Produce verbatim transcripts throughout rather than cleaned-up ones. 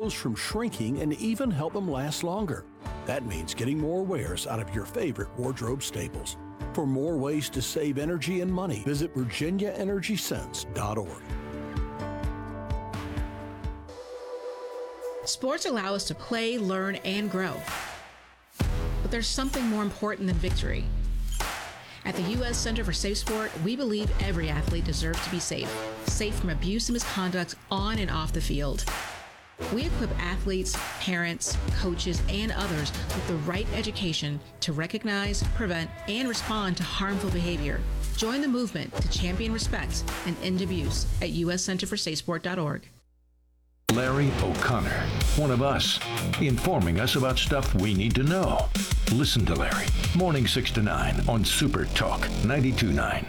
from shrinking and even help them last longer. That means getting more wears out of your favorite wardrobe staples. For more ways to save energy and money, visit virginia energy sense dot org. Sports allow us to play, learn, and grow. But there's something more important than victory. At the U S Center for Safe Sport, we believe every athlete deserves to be safe. Safe from abuse and misconduct on and off the field. We equip athletes, parents, coaches, and others with the right education to recognize, prevent, and respond to harmful behavior. Join the movement to champion respect and end abuse at U S center for safe sport dot org. Larry O'Connor, one of us, informing us about stuff we need to know. Listen to Larry, morning six to nine on Super Talk ninety-two point nine.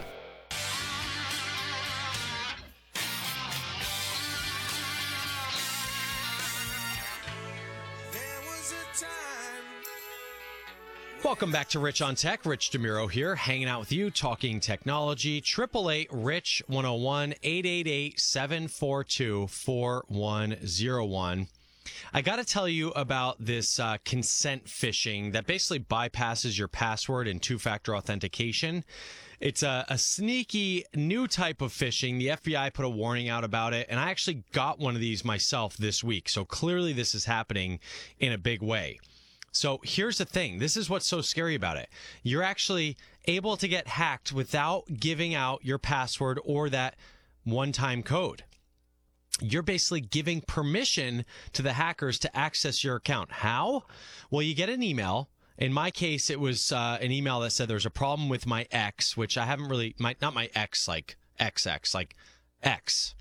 Welcome back to Rich on Tech. Rich DeMuro here, hanging out with you, talking technology. triple eight Rich one oh one, eight eight eight, seven four two, four one oh one. I got to tell you about this uh, consent phishing that basically bypasses your password and two-factor authentication. It's a, a sneaky new type of phishing. The F B I put a warning out about it, and I actually got one of these myself this week. So clearly this is happening in a big way. So here's the thing. This is what's so scary about it. You're actually able to get hacked without giving out your password or that one-time code. You're basically giving permission to the hackers to access your account. How? Well, you get an email. In my case, it was uh, an email that said there's a problem with my X, which I haven't really, my, not my X, like X X, like X.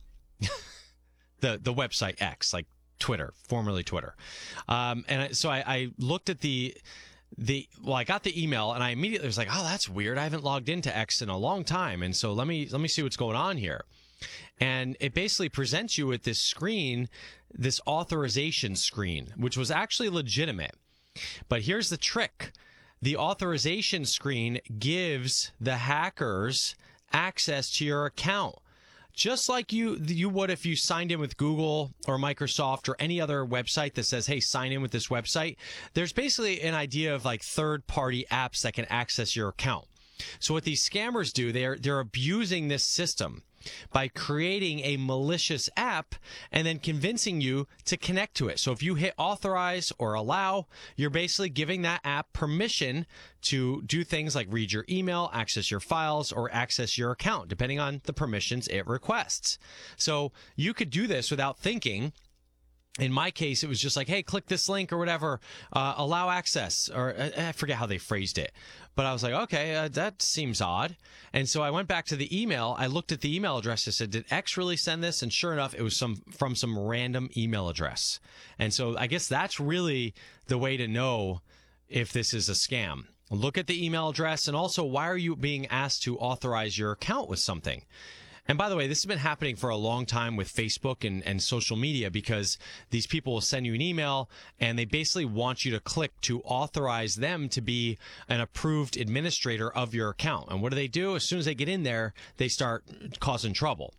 the the website X, like Twitter, formerly Twitter. Um, and I, so I, I looked at the, the, well, I got the email and I immediately was like, oh, that's weird. I haven't logged into X in a long time. And so let me, let me see what's going on here. And it basically presents you with this screen, this authorization screen, which was actually legitimate. But here's the trick. The authorization screen gives the hackers access to your account. Just like you you would if you signed in with Google or Microsoft or any other website that says, hey, sign in with this website. There's basically an idea of like third-party apps that can access your account. So what these scammers do, they're they're abusing this system by creating a malicious app and then convincing you to connect to it. So if you hit authorize or allow, you're basically giving that app permission to do things like read your email, access your files, or access your account, depending on the permissions it requests. So you could do this without thinking. In my case, it was just like, hey, click this link or whatever, uh, allow access, or uh, I forget how they phrased it. But I was like, okay, uh, that seems odd. And so I went back to the email. I looked at the email address. I said, did X really send this? And sure enough, it was some from some random email address. And so I guess that's really the way to know if this is a scam. Look at the email address. And also, why are you being asked to authorize your account with something? And by the way, this has been happening for a long time with Facebook and, and social media, because these people will send you an email and they basically want you to click to authorize them to be an approved administrator of your account. And what do they do? As soon as they get in there, they start causing trouble.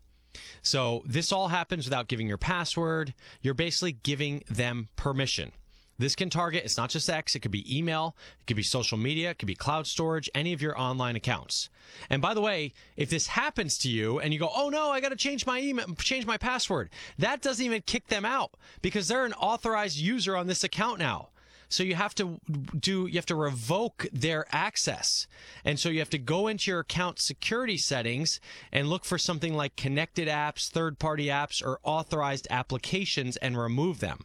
So this all happens without giving your password. You're basically giving them permission. This can target, it's not just X, it could be email, it could be social media, it could be cloud storage, any of your online accounts. And by the way, if this happens to you and you go, oh no, I got to change my email, change my password, that doesn't even kick them out because they're an authorized user on this account now. So you have to do, you have to revoke their access. And so you have to go into your account security settings and look for something like connected apps, third-party apps, or authorized applications and remove them.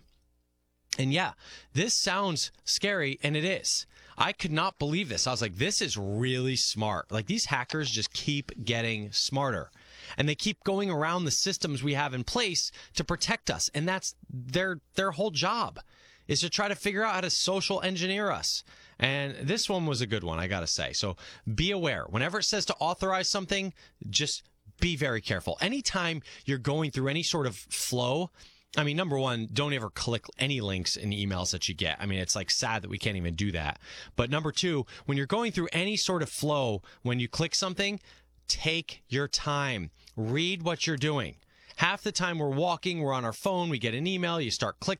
And yeah, this sounds scary, and it is. I could not believe this. I was like, this is really smart. Like, these hackers just keep getting smarter. And they keep going around the systems we have in place to protect us. And that's their their whole job, is to try to figure out how to social engineer us. And this one was a good one, I got to say. So be aware. Whenever it says to authorize something, just be very careful. Anytime you're going through any sort of flow, I mean, number one, don't ever click any links in emails that you get. I mean, it's like sad that we can't even do that. But number two, when you're going through any sort of flow, when you click something, take your time. Read what you're doing. Half the time we're walking, we're on our phone, we get an email, you start click,